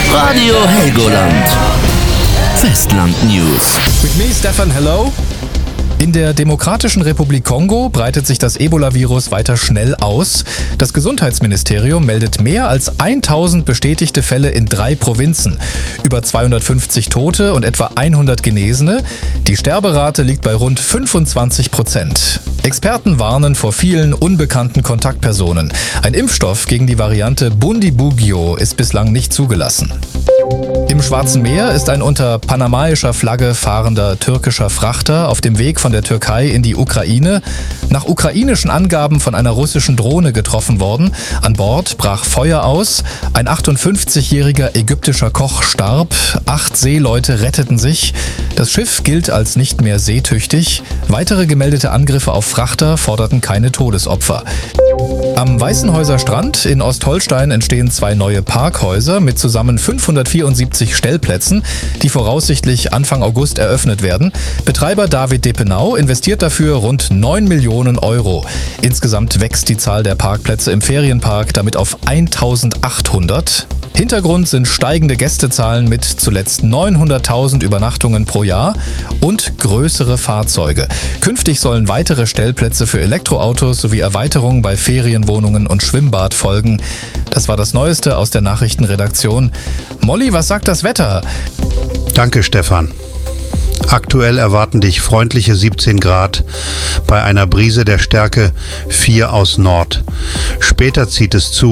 Radio Helgoland. Festland News. With me, Stefan, hello. In der Demokratischen Republik Kongo breitet sich das Ebola-Virus weiter schnell aus. Das Gesundheitsministerium meldet mehr als 1000 bestätigte Fälle in 3 Provinzen. Über 250 Tote und etwa 100 Genesene. Die Sterberate liegt bei rund 25%. Experten warnen vor vielen unbekannten Kontaktpersonen. Ein Impfstoff gegen die Variante Bundibugyo ist bislang nicht zugelassen. Im Schwarzen Meer ist ein unter panamaischer Flagge fahrender türkischer Frachter auf dem Weg von der Türkei in die Ukraine nach ukrainischen Angaben von einer russischen Drohne getroffen worden. An Bord brach Feuer aus, ein 58-jähriger ägyptischer Koch starb, 8 Seeleute retteten sich. Das Schiff gilt als nicht mehr seetüchtig. Weitere gemeldete Angriffe auf Frachter forderten keine Todesopfer. Am Weißenhäuser Strand in Ostholstein entstehen 2 neue Parkhäuser mit zusammen 574 Stellplätzen, die voraussichtlich Anfang August eröffnet werden. Betreiber David Depenau investiert dafür rund 9 Millionen Euro. Insgesamt wächst die Zahl der Parkplätze im Ferienpark damit auf 1800. Hintergrund sind steigende Gästezahlen mit zuletzt 900.000 Übernachtungen pro Jahr und größere Fahrzeuge. Künftig sollen weitere Stellplätze für Elektroautos sowie Erweiterungen bei Ferienwohnungen und Schwimmbad folgen. Das war das Neueste aus der Nachrichtenredaktion. Molly, was sagt das Wetter? Danke, Stefan. Aktuell erwarten dich freundliche 17 Grad bei einer Brise der Stärke 4 aus Nord. Später zieht es zu.